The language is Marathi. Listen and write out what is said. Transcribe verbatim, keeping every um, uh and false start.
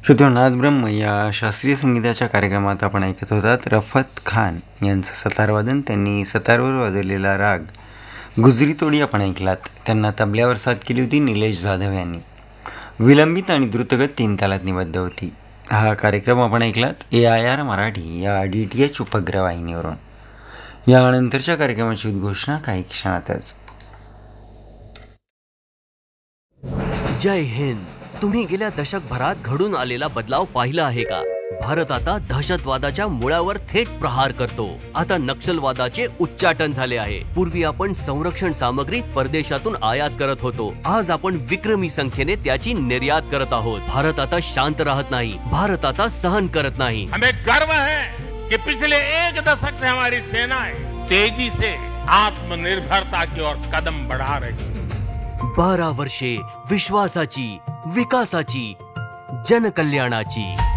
श्रोत्यांनो, नाद ब्रह्म या शास्त्रीय संगीताच्या कार्यक्रमात आपण ऐकत होतात रफत खान यांचं सतारवादन. त्यांनी सतारवर वाजवलेला राग गुजरी तोडी आपण ऐकलात. त्यांना तबल्यावर साथ केली होती निलेश जाधव यांनी. विलंबित आणि द्रुतगत तीन तालात निबद्ध होती. हा कार्यक्रम आपण ऐकलात ए आय आर मराठी या डी टी एच उपग्रह वाहिनीवरून. यानंतरच्या कार्यक्रमाची उद्घोषणा काही क्षणातच. जय हिंद. तुम्ही गेल्या दशकभरात घडून आलेला बदलाव पाहिला आहे का? भारत आता दहशतवादाच्या मुळावर थेट प्रहार करतो. आता नक्षलवादाचे उच्चाटन झाले आहे. पूर्वी आपण संरक्षण सामग्री परदेशातून आयात करत होतो. आज आपण विक्रमी संख्येने त्याची निर्यात करत आहोत. भारत आता शांत राहत नाही. भारत आता सहन करत नाही. हमें गर्व है कि पिछले एक दशक से हमारी सेनाएं तेजी से आत्मनिर्भरता की ओर कदम बढ़ा रही है. बारा वर्षे विश्वासाची, विकासाची, जनकल्याणाची.